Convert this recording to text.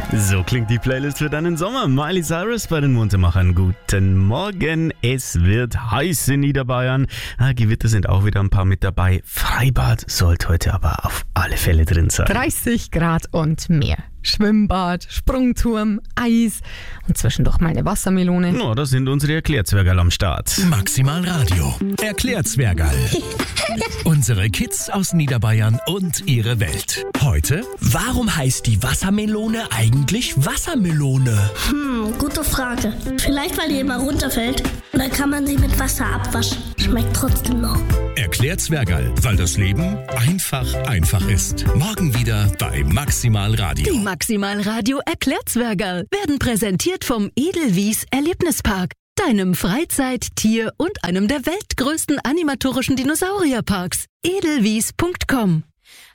So klingt die Playlist für deinen Sommer. Miley Cyrus bei den Muntermachern. Guten Morgen. Es wird heiß in Niederbayern. Gewitter sind auch wieder ein paar mit dabei. Freibad sollte heute aber auf alle Fälle drin sein. 30 Grad und mehr. Schwimmbad, Sprungturm, Eis und zwischendurch mal eine Wassermelone. No, da sind unsere Erklärzwergerl am Start. Maximal Radio. Erklärtzwergerl. Unsere Kids aus Niederbayern und ihre Welt. Heute, warum heißt die Wassermelone eigentlich Wassermelone? Gute Frage. Vielleicht, weil die immer runterfällt. Und dann kann man sie mit Wasser abwaschen. Schmeckt trotzdem noch. Erklärtzwergerl, weil das Leben einfach ist. Morgen wieder bei Maximal Radio. Die Maximal Radio Erklärtzwergerl werden präsentiert vom Edelwies Erlebnispark, deinem Freizeit-, Tier- und einem der weltgrößten animatorischen Dinosaurierparks. edelwies.com